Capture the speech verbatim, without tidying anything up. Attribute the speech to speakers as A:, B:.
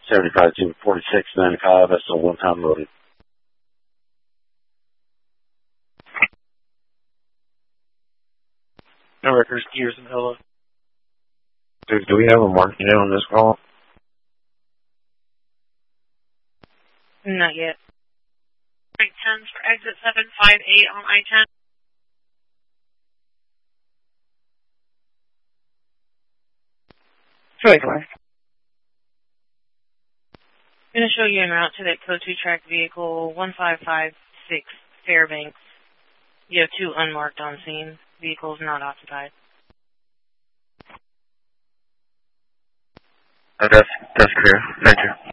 A: seventy-five to forty-six ninety-five, that's a one-time loaded.
B: No records, gears, and hello.
A: Do, do we have a marking on this call?
C: Not yet. Right, tens for exit seven five eight on I ten.
D: Troy Forest.
C: I'm going to show you en route to that code two track vehicle one five five six Fairbanks. You have two unmarked on scene. Vehicles not occupied.
A: Oh, that's, that's clear. Thank you.